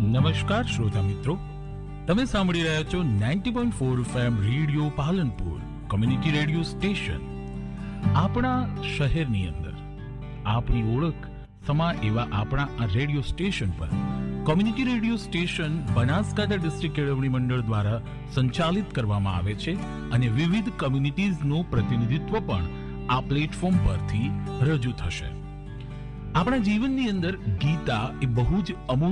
નમસ્કાર શ્રોતા મિત્રો, તમે સાંભળી રહ્યા છો 90.4 FM radio Palanpur community radio station. આપણા શહેરની અંદર આપણી ઓળખ સમા એવા આપણા આ રેડિયો સ્ટેશન પર community radio station Banaskantha district કેળવણી મંડળ દ્વારા સંચાલિત કરવામાં આવે છે અને વિવિધ કમ્યુનિટીઝનું પ્રતિનિધિત્વ પણ આ પ્લેટફોર્મ પરથી રજૂ થશે. આપણા જીવનની અંદર ગીતા એ બહુ જ અમૂલ્ય